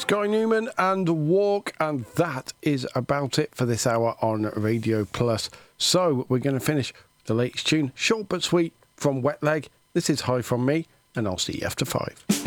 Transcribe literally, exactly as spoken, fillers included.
Sky Newman and Walk, and that is about it for this hour on Radio Plus. So we're going to finish the latest tune, short but sweet, from Wet Leg. This is Hi From Me, and I'll see you after five.